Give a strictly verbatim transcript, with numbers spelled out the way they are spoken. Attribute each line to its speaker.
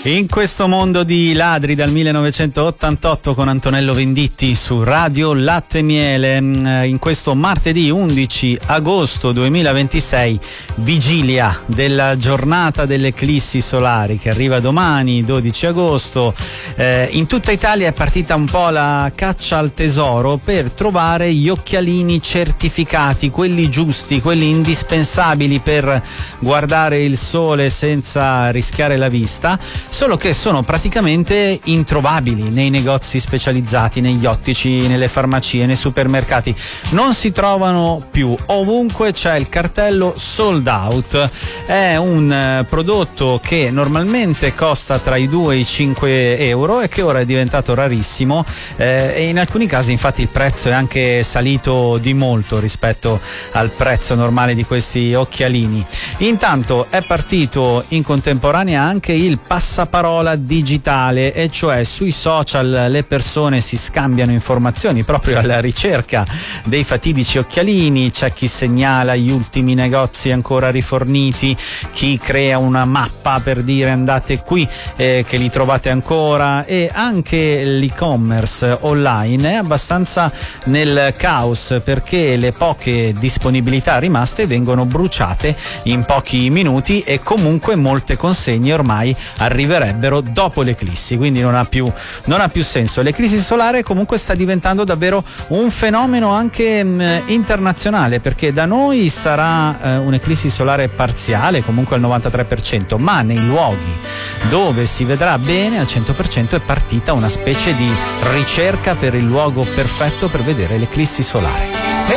Speaker 1: In questo mondo di ladri dal millenovecentottantotto con Antonello Venditti su Radio Latte e Miele, in questo martedì undici agosto duemilaventisei, vigilia della giornata delle eclissi solari che arriva domani dodici agosto. Eh, in tutta Italia è partita un po' la caccia al tesoro per trovare gli occhialini certificati, quelli giusti, quelli indispensabili per guardare il sole senza rischiare la vista, solo che sono praticamente introvabili nei negozi specializzati, negli ottici, nelle farmacie, nei supermercati. Non si trovano più, ovunque c'è il cartello sold out. È un eh, prodotto che normalmente costa tra i due e i cinque euro e che ora è diventato rarissimo, eh, e in alcuni casi infatti il prezzo è anche salito di molto rispetto al prezzo normale di questi occhialini. Intanto è partito in contemporanea anche il passaparola digitale, e cioè sui social le persone si scambiano informazioni proprio alla ricerca dei fatidici occhialini. C'è chi segnala gli ultimi negozi ancora riforniti, chi crea una mappa per dire andate qui eh, che li trovate ancora, e anche l'e-commerce online è abbastanza nel caos perché le poche disponibilità rimaste vengono bruciate in pochi minuti e comunque molte consegne ormai arriverebbero dopo l'eclissi, quindi non ha più, non ha più senso. L'eclissi solare comunque sta diventando davvero un fenomeno anche mh, internazionale, perché da noi sarà eh, un'eclissi solare parziale, comunque al novantatré per cento, ma nei luoghi dove si vedrà bene al cento per cento è partita una specie di ricerca per il luogo perfetto per vedere l'eclissi solare.